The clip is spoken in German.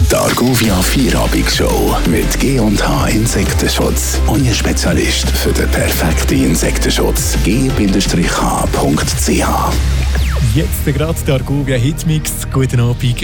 Die Argovia Vierabend-Show mit G&H Insektenschutz. Euer Spezialist für den perfekten Insektenschutz. g-h.ch. Jetzt gerade der Argovia Hitmix. Guten Abend.